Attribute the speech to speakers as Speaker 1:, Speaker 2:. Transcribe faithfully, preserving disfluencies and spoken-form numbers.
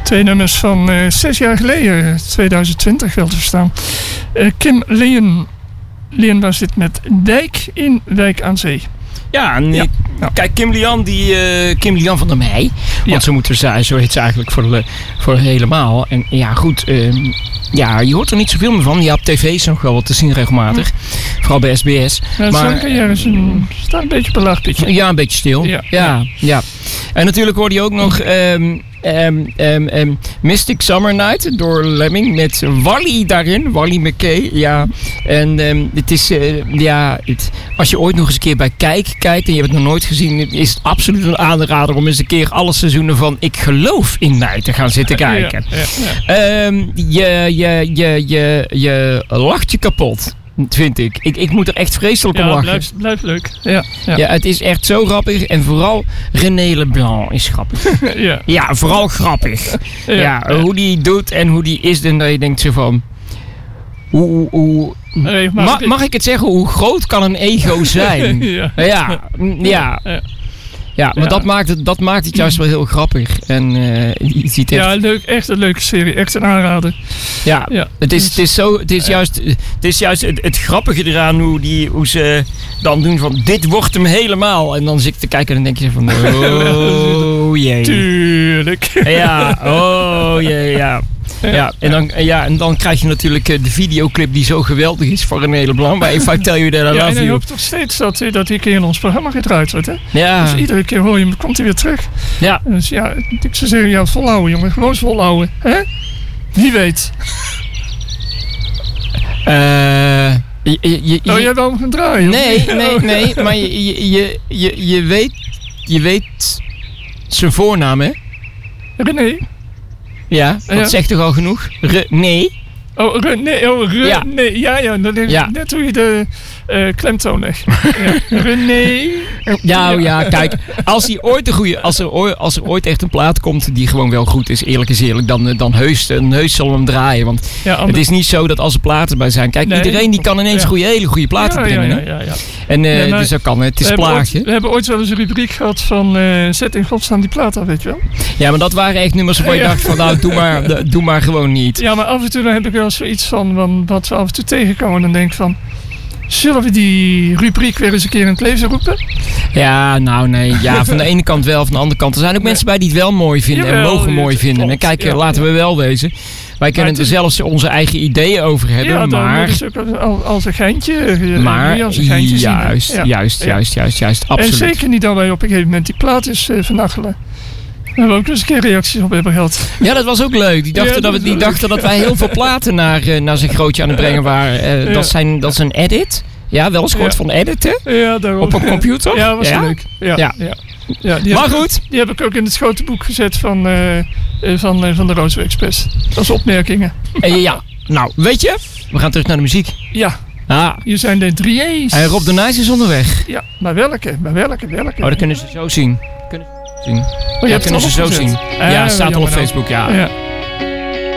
Speaker 1: Twee nummers van uh, zes jaar geleden, twintig twintig wel te verstaan. Uh, Kim Leon. Leon was dit met Dijk in Wijk aan Zee.
Speaker 2: Ja, en
Speaker 1: ja.
Speaker 2: ja. Kijk, Kim Lian, die, uh, Kim Lian van der Meij. Want
Speaker 1: ja.
Speaker 2: zo, moet er, zo heet ze eigenlijk voor, de, voor helemaal. En ja, goed. Uh, ja, je hoort er niet zoveel meer van. Ja, op tv is nog wel wat te zien regelmatig. Hm. Vooral bij S B S.
Speaker 1: Ja, maar ja, is een, staat een beetje op een laag pitje.
Speaker 2: Ja, een beetje stil. Ja, ja, ja. ja. En natuurlijk hoorde je ook nog... Um, Um, um, um, Mystic Summer Night door Lemming met Wally daarin, Wally McKay, ja. En um, het is, uh, ja, het, als je ooit nog eens een keer bij Kijk kijkt en je hebt het nog nooit gezien, is het absoluut een aanrader om eens een keer alle seizoenen van Ik Geloof in Mij te gaan zitten kijken. Ja, ja, ja. Um, je, je, je, je, je lacht je kapot. Vind ik. ik. Ik moet er echt vreselijk
Speaker 1: ja,
Speaker 2: om lachen.
Speaker 1: Blijft, blijft leuk. Ja, ja.
Speaker 2: ja, het is echt zo grappig. En vooral René Leblanc is grappig.
Speaker 1: ja.
Speaker 2: ja, vooral grappig. ja, ja, ja, hoe die doet en hoe die is. En dat je denkt zo van... Hoe, hoe,
Speaker 1: nee, mag,
Speaker 2: mag, mag ik het zeggen? Hoe groot kan een ego zijn?
Speaker 1: ja.
Speaker 2: Ja, ja. ja. ja. Ja, maar ja. Dat, maakt het, dat maakt het juist wel heel grappig. En uh, je ziet echt...
Speaker 1: Ja, leuk, echt een leuke serie. Echt een aanrader.
Speaker 2: Ja, ja. Het, is, het is, zo, het is ja. juist, het, is juist het, het grappige eraan hoe, die, hoe ze dan doen van... Dit wordt hem helemaal. En dan zit ik te kijken en dan denk je van... Oh jee.
Speaker 1: Tuurlijk.
Speaker 2: Ja, oh jee, ja. Ja, en dan, ja, en dan krijg je natuurlijk de videoclip die zo geweldig is voor René Leblanc. Maar if I tell you that I love you.
Speaker 1: Ja, en je hoopt toch steeds dat hij dat een keer in ons programma gedraaid wordt, hè?
Speaker 2: Ja.
Speaker 1: Dus iedere keer hoor je hem, komt hij weer terug.
Speaker 2: Ja.
Speaker 1: Dus ja, ik zou zeggen, ja, volhouden, jongen. Gewoon volhouden, hè? Wie weet.
Speaker 2: Eh... Uh, je, je, je,
Speaker 1: oh, jij wil hem gaan draaien?
Speaker 2: Nee, nee, nee. Maar je, je, je, je, je weet... Je weet zijn voornaam, hè?
Speaker 1: René.
Speaker 2: Ja, dat ja. zegt toch al genoeg? Re, nee.
Speaker 1: Oh, re, nee, oh, re,
Speaker 2: ja.
Speaker 1: nee, ja, ja, dat is ja. net hoe je de uh, klemtoon legt. Ja. René.
Speaker 2: Ja, oh, ja, kijk, als, hij ooit een goede, als, er ooit, als er ooit echt een plaat komt die gewoon wel goed is, eerlijk is eerlijk, dan, dan, heus, dan heus zal hem draaien. Want ja, ander... het is niet zo dat als er platen bij zijn, kijk, nee. iedereen die kan ineens ja. goede, hele goede platen
Speaker 1: ja,
Speaker 2: brengen.
Speaker 1: Ja, ja, ja, ja.
Speaker 2: En uh,
Speaker 1: nee,
Speaker 2: dus dat kan, het is
Speaker 1: we
Speaker 2: plaatje.
Speaker 1: Ooit, we hebben ooit wel eens een rubriek gehad van uh, zet in godsnaam die plaat af, weet je wel.
Speaker 2: Ja, maar dat waren echt nummers waarvan je ja. dacht van nou, doe maar, doe maar gewoon niet.
Speaker 1: Ja, maar af en toe dan heb ik wel zoiets van, van wat we af en toe tegenkomen en dan denk ik van... Zullen we die rubriek weer eens een keer in het leven roepen?
Speaker 2: Ja, nou nee. Ja, van de ene kant wel, van de andere kant. Er zijn ook nee. mensen bij die het wel mooi vinden Jawel, en mogen mooi vinden. Klopt. En kijk, ja, laten we wel wezen. Wij kunnen er zelfs onze eigen ideeën over hebben, ja, maar...
Speaker 1: Ja, dat is ook als een geintje.
Speaker 2: Maar
Speaker 1: als een geintje
Speaker 2: juist,
Speaker 1: zien, ja.
Speaker 2: juist, juist, juist, juist, absoluut.
Speaker 1: En zeker niet dat wij op een gegeven moment die plaat is uh, vernachelen. Daar hebben we ook eens een keer reacties op hebben gehad.
Speaker 2: Ja, dat was ook leuk. Die dachten, ja, dat, dat, we, die dachten dat wij heel veel platen naar, uh, naar zijn grootje aan het brengen waren. Uh, ja. dat, zijn, dat is een edit. Ja, wel eens gehoord ja. van editen.
Speaker 1: Ja, daarom.
Speaker 2: Op een computer.
Speaker 1: Ja, was
Speaker 2: ja?
Speaker 1: leuk. Ja, ja. ja. ja die
Speaker 2: maar
Speaker 1: heb,
Speaker 2: goed.
Speaker 1: Die heb ik ook in het schotenboek gezet van, uh, van, uh, van de Roosweg Express. Als opmerkingen.
Speaker 2: Uh, ja, nou, weet je, we gaan terug naar de muziek.
Speaker 1: Ja.
Speaker 2: Ah.
Speaker 1: Hier zijn de drie E's.
Speaker 2: En Rob de Nijs is onderweg.
Speaker 1: Ja, maar welke? Maar welke? welke?
Speaker 2: Oh, dat kunnen ze zo zien. Kunnen ze zien.
Speaker 1: Oh, je
Speaker 2: ja,
Speaker 1: hebt
Speaker 2: kunnen ze zo gezet. zien.
Speaker 1: Ah,
Speaker 2: ja, staat al op Facebook, ja.
Speaker 1: ja.